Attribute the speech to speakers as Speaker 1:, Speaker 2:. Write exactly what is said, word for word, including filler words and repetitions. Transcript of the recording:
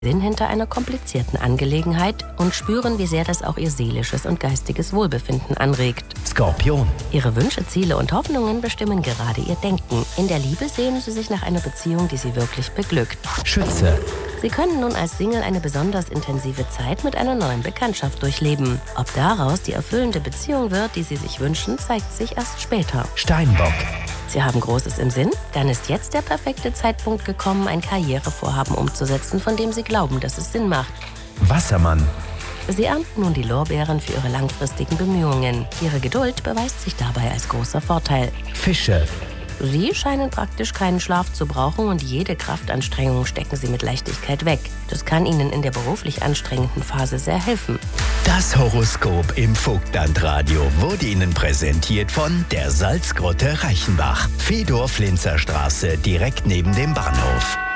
Speaker 1: Sinn hinter einer komplizierten Angelegenheit und spüren, wie sehr das auch ihr seelisches und geistiges Wohlbefinden anregt.
Speaker 2: Skorpion.
Speaker 1: Ihre Wünsche, Ziele und Hoffnungen bestimmen gerade ihr Denken. In der Liebe sehnen sie sich nach einer Beziehung, die sie wirklich beglückt.
Speaker 2: Schütze.
Speaker 1: Sie können nun als Single eine besonders intensive Zeit mit einer neuen Bekanntschaft durchleben. Ob daraus die erfüllende Beziehung wird, die sie sich wünschen, zeigt sich erst später.
Speaker 2: Steinbock.
Speaker 1: Sie haben Großes im Sinn? Dann ist jetzt der perfekte Zeitpunkt gekommen, ein Karrierevorhaben umzusetzen, von dem Sie glauben, dass es Sinn macht.
Speaker 2: Wassermann.
Speaker 1: Sie ernten nun die Lorbeeren für Ihre langfristigen Bemühungen. Ihre Geduld beweist sich dabei als großer Vorteil.
Speaker 2: Fische.
Speaker 1: Sie scheinen praktisch keinen Schlaf zu brauchen und jede Kraftanstrengung stecken Sie mit Leichtigkeit weg. Das kann Ihnen in der beruflich anstrengenden Phase sehr helfen.
Speaker 2: Das Horoskop im Vogtlandradio wurde Ihnen präsentiert von der Salzgrotte Reichenbach. Fedorf-Linzer Straße, direkt neben dem Bahnhof.